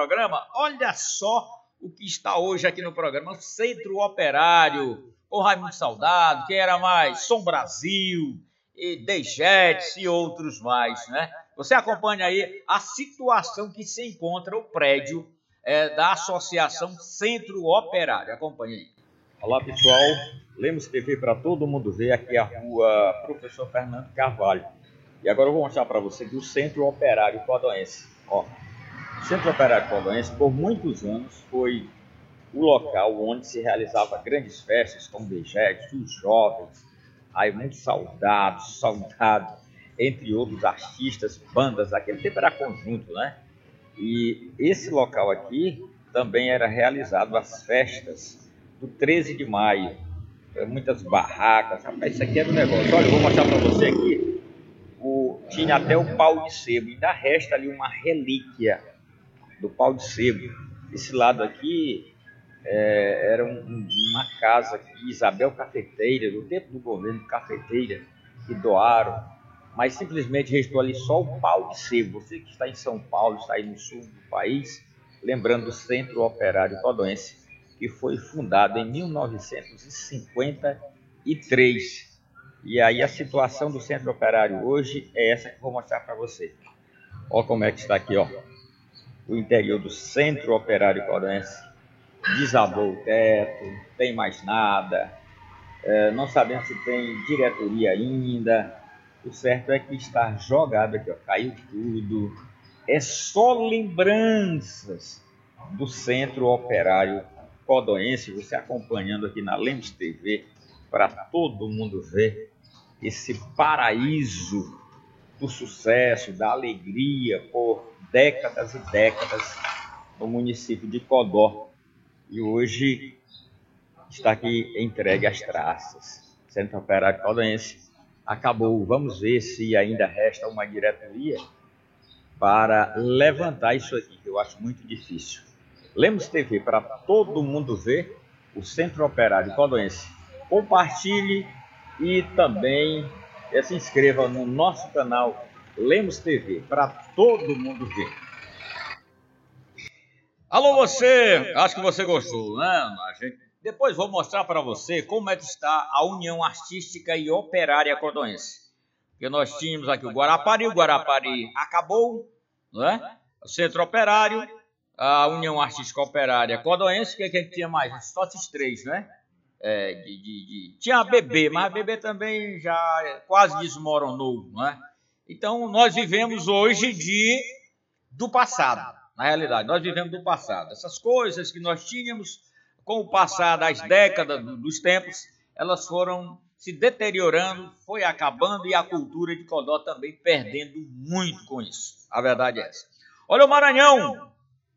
programa. Olha só o que está hoje aqui no programa. O Centro Operário, com Raimundo Saudado, quem era mais? Som Brasil, e Dejetes e outros mais, né? Você acompanha aí a situação que se encontra o prédio da Associação Centro Operário. Acompanhe aí. Olá, pessoal. Lemos TV para todo mundo ver. Aqui é a rua Professor Fernando Carvalho. E agora eu vou mostrar para você que o Centro Operário Codonense. Ó, o Centro Operário Codonense, por muitos anos, foi o local onde se realizava grandes festas, como Dejetes, os jovens, Raimundo Saudado, entre outros artistas, bandas. Naquele tempo era conjunto, né? E esse local aqui também era realizado as festas do 13 de maio. Muitas barracas. Rapaz, isso aqui era um negócio. Olha, eu vou mostrar para você aqui. Tinha até o pau de sebo. Ainda resta ali uma relíquia do pau de sebo. Esse lado aqui era uma casa que Isabel Cafeteira, do tempo do governo Cafeteira, que doaram. Mas simplesmente restou ali só o pau de sebo. Você que está em São Paulo, está aí no sul do país, lembrando do Centro Operário Codonense, que foi fundado em 1953. E aí a situação do Centro Operário hoje é essa que eu vou mostrar para você. Olha como é que está aqui, ó. O interior do Centro Operário Codonense. Desabou o teto, não tem mais nada. Não sabemos se tem diretoria ainda. O certo é que está jogado aqui, ó. Caiu tudo. É só lembranças do Centro Operário Codonense. Você acompanhando aqui na Lemos TV, para todo mundo ver esse paraíso do sucesso, da alegria por décadas e décadas no município de Codó. E hoje está aqui entregue às traças. Centro Operário Codonense acabou. Vamos ver se ainda resta uma diretoria para levantar isso aqui, que eu acho muito difícil. Lemos TV para todo mundo ver, o Centro Operário Codonense. Compartilhe e também se inscreva no nosso canal Lemos TV para todo mundo ver. Alô você, acho que você gostou, né? Depois vou mostrar para você como é que está a União Artística e Operária Codonense. Porque nós tínhamos aqui o Guarapari acabou, né? O Centro Operário, a União Artística Operária Codonense, que a gente tinha mais? Só esses três, né? Tinha a BB, mas a BB também já quase desmoronou, né? Então nós vivemos hoje do passado. Na realidade, nós vivemos do passado. Essas coisas que nós tínhamos, com o passar das décadas, dos tempos, elas foram se deteriorando, foi acabando e a cultura de Codó também perdendo muito com isso. A verdade é essa. Olha o Maranhão.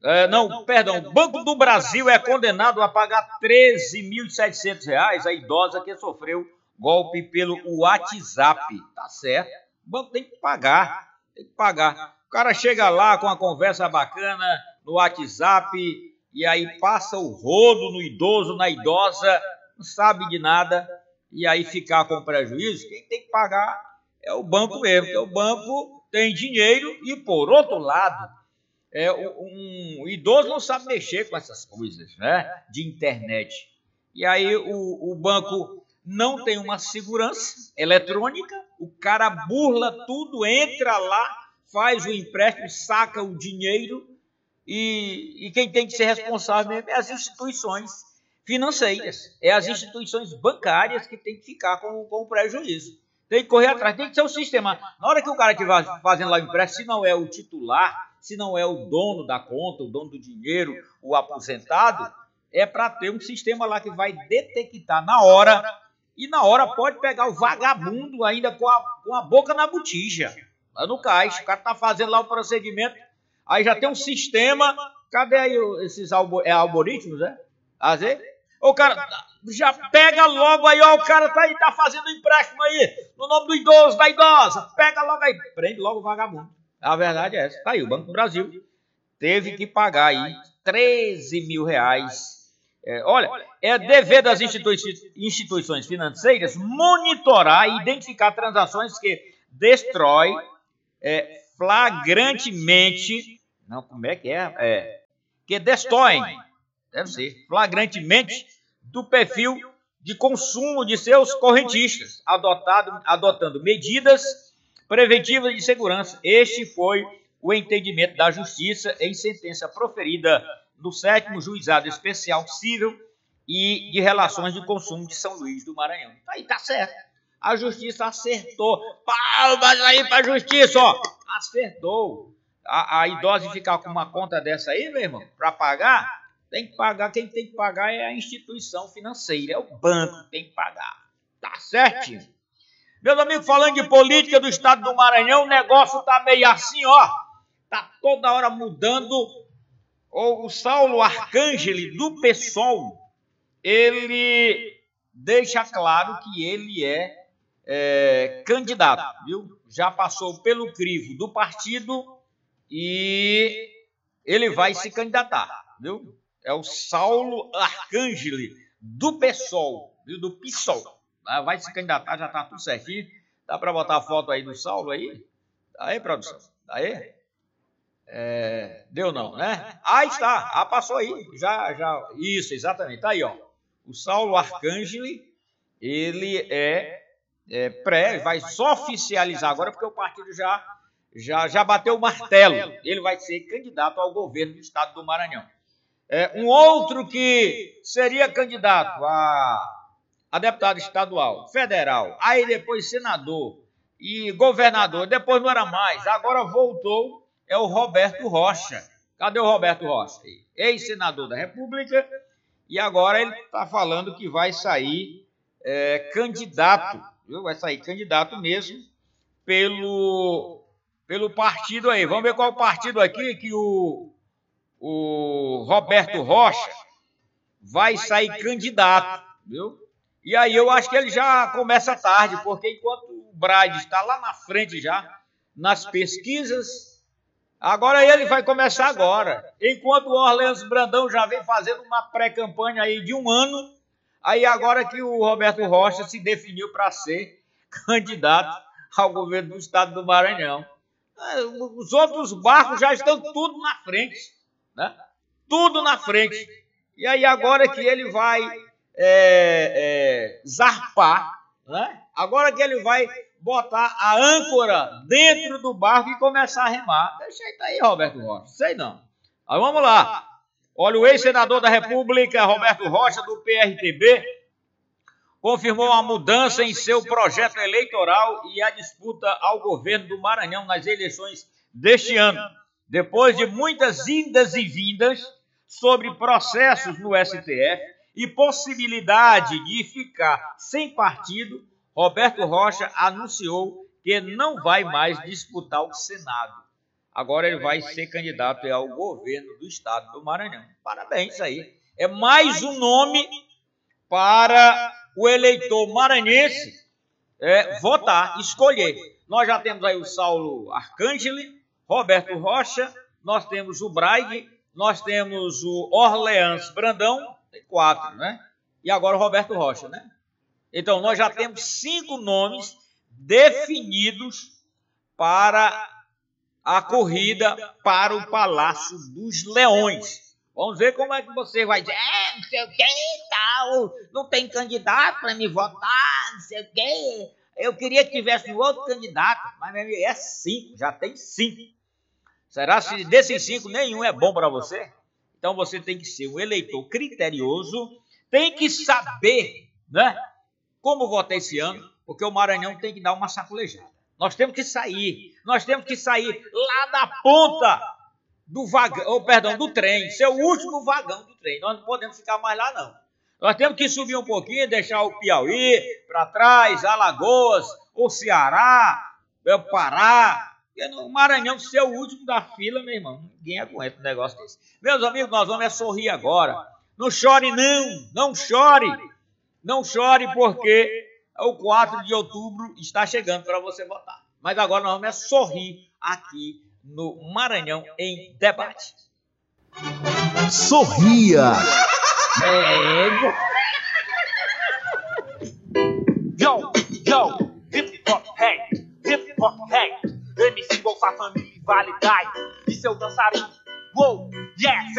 O Banco do Brasil é condenado a pagar R$13.700 à idosa que sofreu golpe pelo WhatsApp. Tá certo. O banco tem que pagar. O cara chega lá com uma conversa bacana no WhatsApp e aí passa o rodo no idoso, na idosa, não sabe de nada e aí ficar com prejuízo. Quem tem que pagar é o banco mesmo, porque o banco tem dinheiro e, por outro lado, um idoso não sabe mexer com essas coisas, né, de internet. E aí o banco não tem uma segurança eletrônica, o cara burla tudo, entra lá, faz o empréstimo, saca o dinheiro e quem tem que ser responsável mesmo é as instituições financeiras, é as instituições bancárias que tem que ficar com o prejuízo. Tem que correr atrás, tem que ser um sistema. Na hora que o cara estiver fazendo lá o empréstimo, se não é o titular, se não é o dono da conta, o dono do dinheiro, o aposentado, é para ter um sistema lá que vai detectar na hora, e na hora pode pegar o vagabundo ainda com a boca na botija, lá no caixa. O cara está fazendo lá o procedimento, aí já tem um sistema. Cadê aí esses algoritmos, né? Às vezes, o cara já pega logo aí, ó, o cara tá fazendo empréstimo aí, no nome do idoso, da idosa, pega logo aí, prende logo o vagabundo. A verdade é essa. Tá aí, o Banco do Brasil teve que pagar aí R$13.000. Olha, é dever das instituições financeiras monitorar e identificar transações que destrói flagrantemente, não, como é que é? que destoem, deve ser, flagrantemente do perfil de consumo de seus correntistas, adotando medidas preventivas de segurança. Este foi o entendimento da Justiça em sentença proferida no 7º Juizado Especial Civil e de Relações de Consumo de São Luís do Maranhão. Aí tá certo. A Justiça acertou. Palmas aí pra Justiça, ó. Acertou. A idosa ficar com uma conta dessa aí, meu irmão, para pagar, tem que pagar. Quem tem que pagar é a instituição financeira, é o banco que tem que pagar. Tá certinho. Meus amigos, falando de política do estado do Maranhão, o negócio tá meio assim, ó. Tá toda hora mudando. O Saulo Arcangeli, do PSOL, ele deixa claro que ele é candidato, viu? Já passou pelo crivo do partido e ele vai se candidatar, viu? É o Saulo Arcangeli, do PSOL, viu? Do PSOL. Vai se candidatar, já tá tudo certinho. Dá para botar a foto aí do Saulo aí? Aí, produção? Aí? Deu não, né? Aí está, passou aí. Já. Isso, exatamente. Tá aí, ó. O Saulo Arcangeli, ele vai só oficializar agora, porque o partido já bateu o martelo. Ele vai ser candidato ao governo do estado do Maranhão. Um outro que seria candidato a deputado estadual, federal, aí depois senador e governador, depois não era mais, agora voltou, é o Roberto Rocha. Cadê o Roberto Rocha? Ex-senador da República, e agora ele está falando que vai sair candidato, viu? Vai sair candidato mesmo pelo partido aí. Vamos ver qual é o partido aqui que o Roberto Rocha vai sair candidato, viu? E aí eu acho que ele já começa tarde, porque enquanto o Braide está lá na frente já, nas pesquisas, agora ele vai começar agora. Enquanto o Orleans Brandão já vem fazendo uma pré-campanha aí de 1 ano, aí agora que o Roberto Rocha se definiu para ser candidato ao governo do estado do Maranhão. Os outros barcos já estão tudo na frente, né? Tudo na frente. E aí agora que ele vai zarpar, né? Agora que ele vai botar a âncora dentro do barco e começar a remar. Deixa aí, Roberto Rocha. Sei não. Mas vamos lá. Olha, o ex-senador da República, Roberto Rocha, do PRTB, confirmou a mudança em seu projeto eleitoral e a disputa ao governo do Maranhão nas eleições deste ano. Depois de muitas indas e vindas sobre processos no STF e possibilidade de ficar sem partido, Roberto Rocha anunciou que não vai mais disputar o Senado. Agora ele vai ser candidato ao governo do estado do Maranhão. Parabéns aí. É mais um nome para o eleitor maranhense votar, escolher. Nós já temos aí o Saulo Arcangeli, Roberto Rocha, nós temos o Braide, nós temos o Orleans Brandão, tem 4, né? E agora o Roberto Rocha, né? Então, nós já temos 5 nomes definidos para a corrida para o Palácio dos Leões. Vamos ver como é que você vai dizer, não sei o que e tal, não tem candidato para me votar, não sei o que. Eu queria que tivesse um outro candidato, mas é 5, já tem 5. Será que desses 5 nenhum é bom para você? Então você tem que ser um eleitor criterioso, tem que saber, né, como votar esse ano, porque o Maranhão tem que dar uma sacolejada. Nós temos que sair lá da ponta do vagão, do trem, ser o último vagão do trem. Nós não podemos ficar mais lá, não. Nós temos que subir um pouquinho, deixar o Piauí para trás, Alagoas, o Ceará, o Pará. O Maranhão ser o último da fila, meu irmão. Ninguém aguenta um negócio desse. Meus amigos, nós vamos sorrir agora. Não chore, não chore. Não chore, porque o 4 de outubro está chegando para você votar. Mas agora nós vamos sorrir aqui no Maranhão em Debate. Sorria! Yo, hip hop, hey, MC Bolsa Família, Vale Dai, e seu dançarino, wow, yeah, seu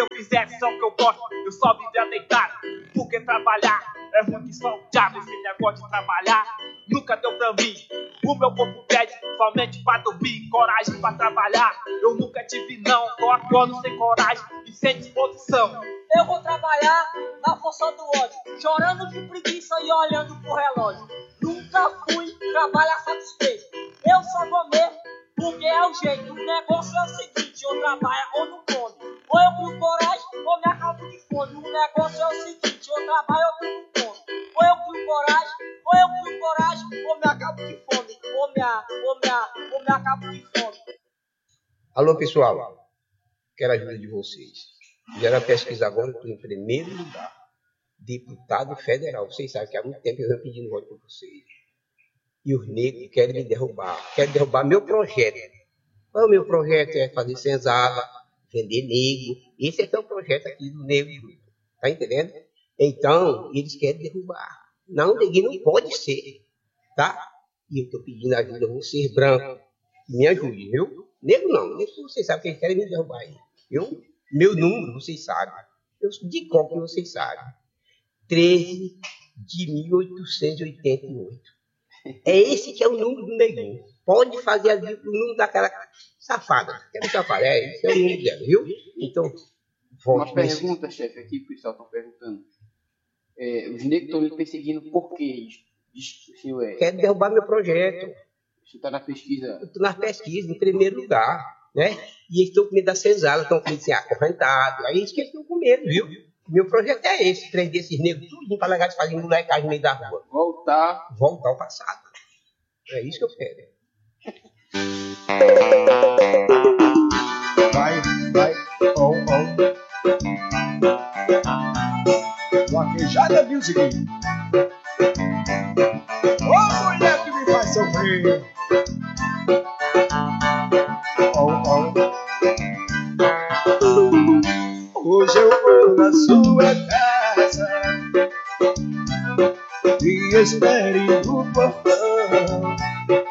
eu fizesse só o que eu gosto, eu só vivia deitado. Porque trabalhar é ruim que só o diabo. Esse negócio de trabalhar nunca deu pra mim. O meu corpo pede somente pra dormir. Coragem pra trabalhar eu nunca tive não. Tô atuando sem coragem e sem disposição. Eu vou trabalhar na força do ódio, chorando de preguiça e olhando pro relógio. Nunca fui trabalhar satisfeito, eu só vou mesmo porque é o jeito. O negócio é o seguinte, ou trabalha ou não come. Ou eu crio coragem ou me acabo de fome. O negócio é o seguinte, ou trabalha ou tu não come. Ou eu crio coragem ou me acabo de fome. Ou me acabo de fome. Alô, pessoal, quero a ajuda de vocês. Fizeram a pesquisa agora, estou em primeiro lugar. Deputado federal. Vocês sabem que há muito tempo eu venho pedindo voto para vocês. E os negros querem me derrubar. Querem derrubar meu projeto. O meu projeto é fazer senzala, vender negro. Esse é que é o projeto aqui do negro. Tá entendendo? Então, eles querem derrubar. Não, neguinho não pode ser. Tá? E eu estou pedindo ajuda a vocês, brancos. Me ajudem, viu? Negro não. Negro vocês sabem que eles querem me derrubar aí. Meu número, vocês sabem. De qual que vocês sabem? 13 de 1888. É esse que é o número do neguinho. Pode fazer ali o número daquela safada. Aquela safada, esse é o número dela, viu? Então, uma pergunta, chefe, aqui que o pessoal está perguntando. Os negros estão me perseguindo por quê? O senhor quer derrubar meu projeto. O senhor está na pesquisa? Eu estou na pesquisa, em primeiro lugar, né? E eles estão com medo da senzala, estão com medo de ser acorrentado. Aí eles estão com medo, viu? Meu projeto é esse, prender esses negros tudo para largar de fazer molecagem no meio da rua. Voltar ao passado. É isso que eu quero. Vai, Vaquejada Music. Ô, mulher que me faz sofrer. Hoje eu vou na sua casa e espere no portão.